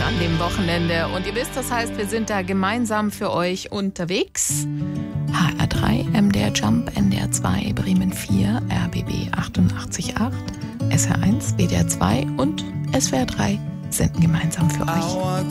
an dem Wochenende. Und ihr wisst, das heißt, wir sind da gemeinsam für euch unterwegs. HR3, MDR Jump, NDR 2, Bremen 4, RBB 88.8, SR1, WDR 2 und SWR 3 senden gemeinsam für euch.